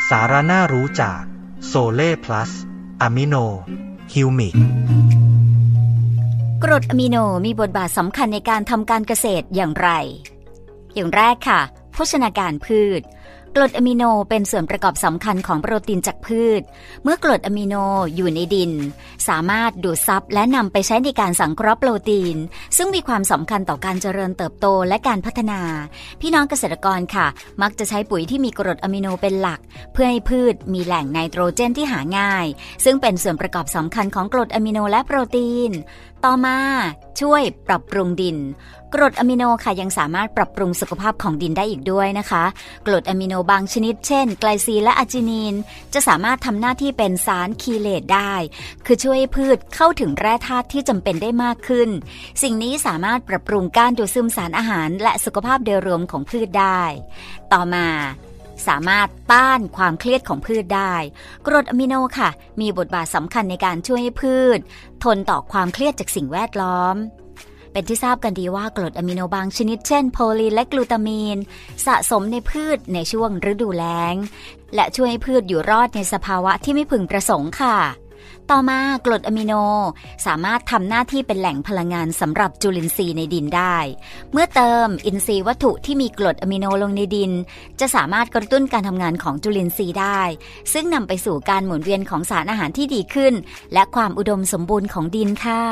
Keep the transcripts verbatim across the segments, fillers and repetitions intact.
สาระน่ารู้จากโซเล่พลัสอะมิโนฮิวมิกกรดอะมิโนมีบทบาทสำคัญในการทำการเกษตรอย่างไรอย่างแรกค่ะโภชนาการพืชกรดอะมิโนเป็นส่วนประกอบสำคัญของโปรตีนจากพืชเมื่อกรดอะมิโนอยู่ในดินสามารถดูดซับและนำไปใช้ในการสังเคราะห์โปรตีนซึ่งมีความสำคัญต่อการเจริญเติบโตและการพัฒนาพี่น้องเกษตรกรค่ะมักจะใช้ปุ๋ยที่มีกรดอะมิโนเป็นหลักเพื่อให้พืชมีแหล่งไนโตรเจนที่หาง่ายซึ่งเป็นส่วนประกอบสำคัญของกรดอะมิโนและโปรตีนต่อมาช่วยปรับปรุงดินกรดอะมิโนค่ะยังสามารถปรับปรุงสุขภาพของดินได้อีกด้วยนะคะกรดอะมิโนบางชนิดเช่นไกลซีนและอาร์จินีนจะสามารถทำหน้าที่เป็นสารคีเลตได้คือช่วยให้พืชเข้าถึงแร่ธาตุที่จำเป็นได้มากขึ้นสิ่งนี้สามารถปรับปรุงการดูดซึมสารอาหารและสุขภาพโดยรวมของพืชได้ต่อมาสามารถต้านความเครียดของพืชได้กรดอะมิโนค่ะมีบทบาทสำคัญในการช่วยให้พืชทนต่อความเครียดจากสิ่งแวดล้อมเป็นที่ทราบกันดีว่ากรดอะมิโนบางชนิดเช่นโพลีนและกลูตามีนสะสมในพืชในช่วงฤดูแล้งและช่วยให้พืชอยู่รอดในสภาวะที่ไม่พึงประสงค์ค่ะต่อมากรดอะมิโนสามารถทำหน้าที่เป็นแหล่งพลังงานสำหรับจุลินทรีย์ในดินได้เมื่อเติมอินทรีย์วัตถุที่มีกรดอะมิโนลงในดินจะสามารถกระตุ้นการทำงานของจุลินทรีย์ได้ซึ่งนำไปสู่การหมุนเวียนของสารอาหารที่ดีขึ้นและความอุดมสมบูรณ์ของดินค่ะ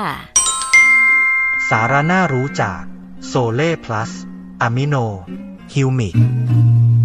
สาระน่ารู้จากโซเล่พลัสอะมิโนฮิวมิก